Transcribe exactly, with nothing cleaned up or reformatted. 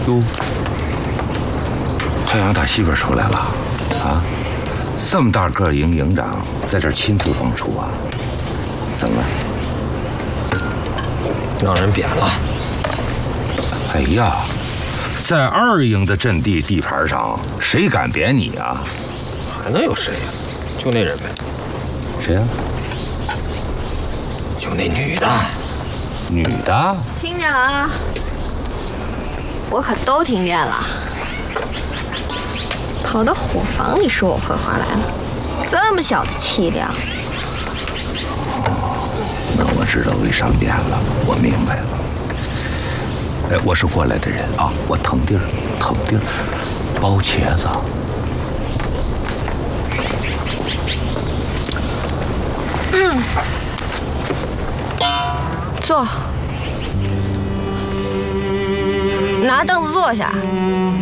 哟，太阳打西边出来了，啊，这么大个营营长在这儿亲自帮出啊？怎么了？ 让人贬了。 哎呀，在二营的阵地地盘上，谁敢贬你啊？ 还能有谁呀？就那人呗。 谁呀？ 就那女的。 女的？ 听见了啊！我可都听见了。跑到伙房里说我坏话来了，这么小的气量。 哦，那我知道为啥贬了，我明白了。哎，我是过来的人啊，我腾地儿，腾地儿，包茄子。 嗯，坐，拿凳子坐下。